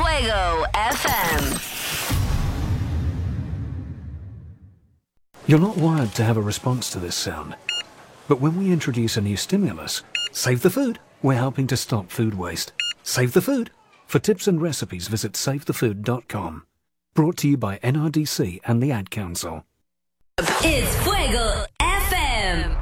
Fuego FM. You're not wired to have a response to this sound. But when we introduce a new stimulus, save the food. We're helping to stop food waste. Save the food. For tips and recipes, visit savethefood.com. Brought to you by NRDC and the Ad Council. It's Fuego FM.